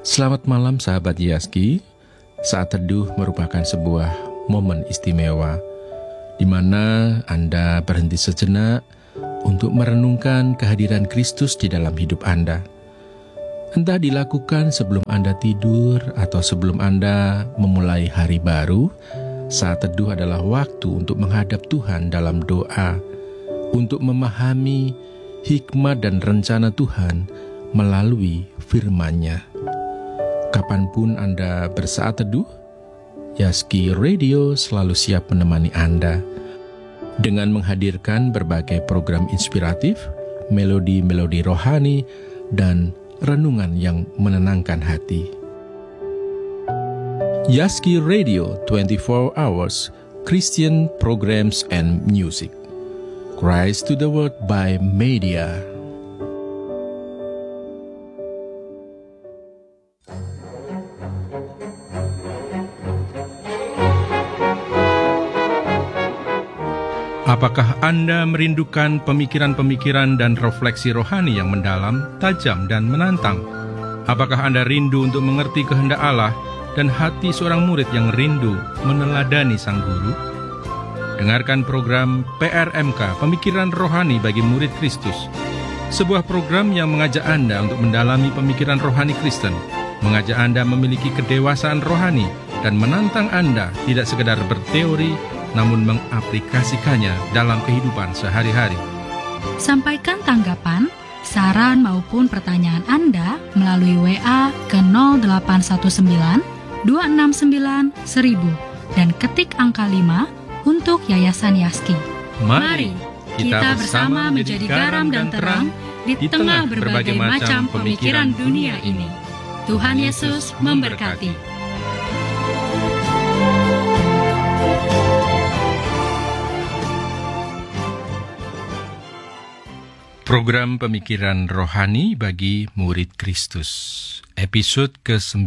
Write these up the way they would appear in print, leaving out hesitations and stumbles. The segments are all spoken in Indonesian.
Selamat malam sahabat Yaski. Saat teduh merupakan sebuah momen istimewa di mana Anda berhenti sejenak untuk merenungkan kehadiran Kristus di dalam hidup Anda. Entah dilakukan sebelum Anda tidur atau sebelum Anda memulai hari baru, saat teduh adalah waktu untuk menghadap Tuhan dalam doa, untuk memahami hikmat dan rencana Tuhan melalui firman-Nya. Kapanpun Anda bersaat teduh, Yaski Radio selalu siap menemani Anda dengan menghadirkan berbagai program inspiratif, melodi-melodi rohani, dan renungan yang menenangkan hati. Yaski Radio 24 Hours Christian Programs and Music. Christ to the World by Media. Apakah Anda merindukan pemikiran-pemikiran dan refleksi rohani yang mendalam, tajam, dan menantang? Apakah Anda rindu untuk mengerti kehendak Allah dan hati seorang murid yang rindu meneladani Sang Guru? Dengarkan program PRMK, Pemikiran Rohani bagi Murid Kristus. Sebuah program yang mengajak Anda untuk mendalami pemikiran rohani Kristen, mengajak Anda memiliki kedewasaan rohani, dan menantang Anda tidak sekedar berteori, namun mengaplikasikannya dalam kehidupan sehari-hari. Sampaikan tanggapan, saran maupun pertanyaan Anda melalui WA ke 0819 269 1000 dan ketik angka 5 untuk Yayasan Yaski. Mari kita bersama menjadi garam dan terang di tengah berbagai macam pemikiran dunia ini. Tuhan Yesus memberkati. Program Pemikiran Rohani bagi Murid Kristus, episode ke-9.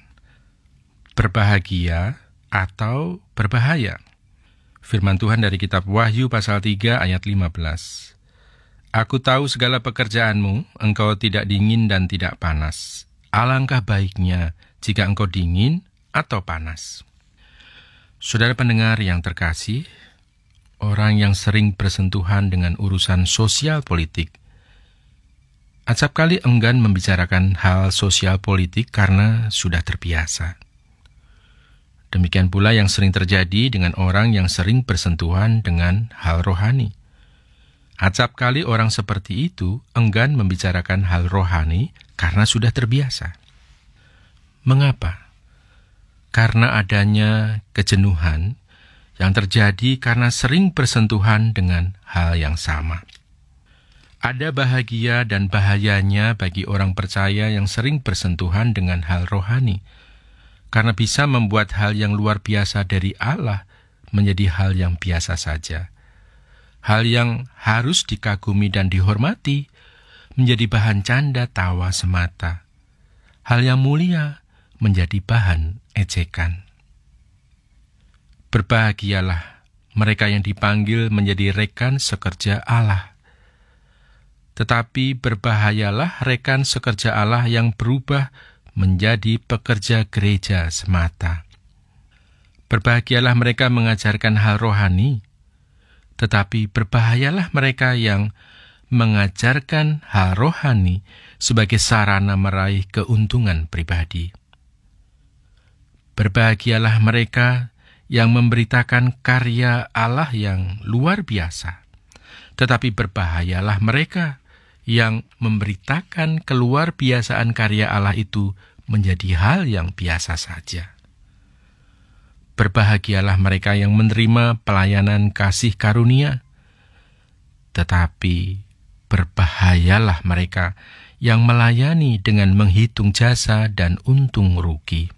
Berbahagia atau berbahaya? Firman Tuhan dari kitab Wahyu pasal 3 ayat 15. Aku tahu segala pekerjaanmu, engkau tidak dingin dan tidak panas. Alangkah baiknya jika engkau dingin atau panas. Saudara pendengar yang terkasih, orang yang sering bersentuhan dengan urusan sosial politik acap kali enggan membicarakan hal sosial politik karena sudah terbiasa. Demikian pula yang sering terjadi dengan orang yang sering bersentuhan dengan hal rohani. Acap kali orang seperti itu enggan membicarakan hal rohani karena sudah terbiasa. Mengapa? Karena adanya kejenuhan yang terjadi karena sering bersentuhan dengan hal yang sama. Ada bahagia dan bahayanya bagi orang percaya yang sering bersentuhan dengan hal rohani, karena bisa membuat hal yang luar biasa dari Allah menjadi hal yang biasa saja. Hal yang harus dikagumi dan dihormati menjadi bahan canda tawa semata. Hal yang mulia menjadi bahan ejekan. Berbahagialah mereka yang dipanggil menjadi rekan sekerja Allah. Tetapi berbahayalah rekan sekerja Allah yang berubah menjadi pekerja gereja semata. Berbahagialah mereka mengajarkan hal rohani, tetapi berbahayalah mereka yang mengajarkan hal rohani sebagai sarana meraih keuntungan pribadi. Berbahagialah mereka yang memberitakan karya Allah yang luar biasa. Tetapi berbahayalah mereka yang memberitakan keluar biasaan karya Allah itu menjadi hal yang biasa saja. Berbahagialah mereka yang menerima pelayanan kasih karunia. Tetapi berbahayalah mereka yang melayani dengan menghitung jasa dan untung rugi.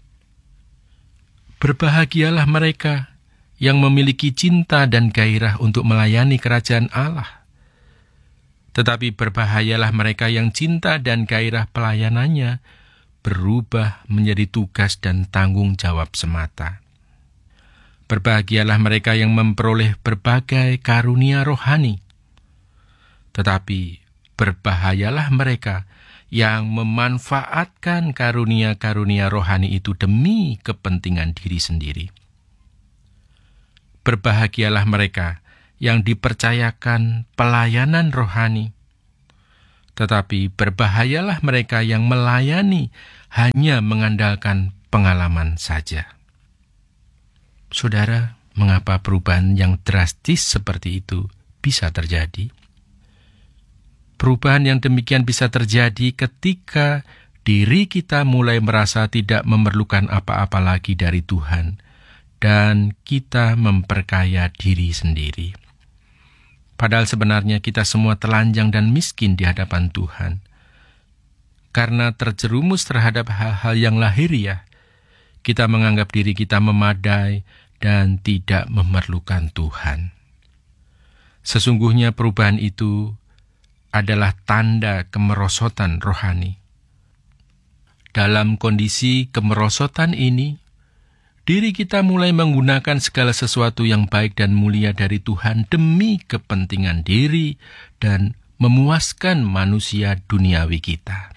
Berbahagialah mereka yang memiliki cinta dan gairah untuk melayani kerajaan Allah. Tetapi berbahayalah mereka yang cinta dan gairah pelayanannya berubah menjadi tugas dan tanggung jawab semata. Berbahagialah mereka yang memperoleh berbagai karunia rohani. Tetapi berbahayalah mereka yang memanfaatkan karunia-karunia rohani itu demi kepentingan diri sendiri. Berbahagialah mereka yang dipercayakan pelayanan rohani, tetapi berbahayalah mereka yang melayani hanya mengandalkan pengalaman saja. Saudara, mengapa perubahan yang drastis seperti itu bisa terjadi? Perubahan yang demikian bisa terjadi ketika diri kita mulai merasa tidak memerlukan apa-apa lagi dari Tuhan, dan kita memperkaya diri sendiri. Padahal sebenarnya kita semua telanjang dan miskin di hadapan Tuhan. Karena terjerumus terhadap hal-hal yang lahiriah, kita menganggap diri kita memadai dan tidak memerlukan Tuhan. Sesungguhnya perubahan itu adalah tanda kemerosotan rohani. Dalam kondisi kemerosotan ini, diri kita mulai menggunakan segala sesuatu yang baik dan mulia dari Tuhan demi kepentingan diri dan memuaskan manusia duniawi kita.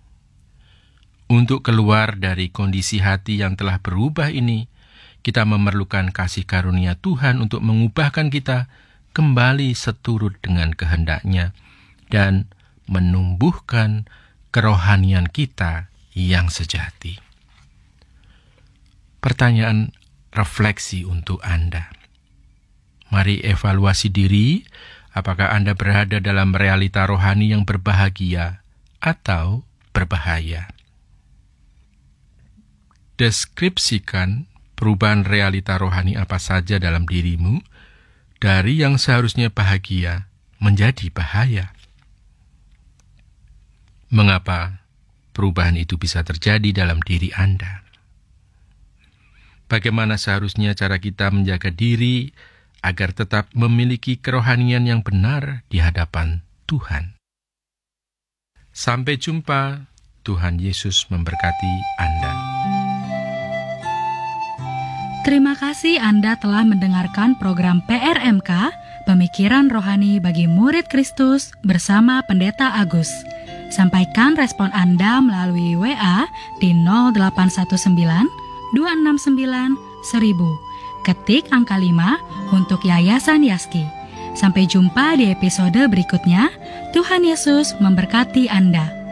Untuk keluar dari kondisi hati yang telah berubah ini, kita memerlukan kasih karunia Tuhan untuk mengubahkan kita kembali seturut dengan kehendak-Nya dan menumbuhkan kerohanian kita yang sejati. Pertanyaan refleksi untuk Anda. Mari evaluasi diri, apakah Anda berada dalam realita rohani yang berbahagia atau berbahaya? Deskripsikan perubahan realita rohani apa saja dalam dirimu dari yang seharusnya bahagia menjadi bahaya. Mengapa perubahan itu bisa terjadi dalam diri Anda? Bagaimana seharusnya cara kita menjaga diri agar tetap memiliki kerohanian yang benar di hadapan Tuhan? Sampai jumpa. Tuhan Yesus memberkati Anda. Terima kasih Anda telah mendengarkan program PRMK, Pemikiran Rohani bagi Murid Kristus bersama Pendeta Agus. Sampaikan respon Anda melalui WA di 0819 269 1000. Ketik angka 5 untuk Yayasan Yaski. Sampai jumpa di episode berikutnya. Tuhan Yesus memberkati Anda.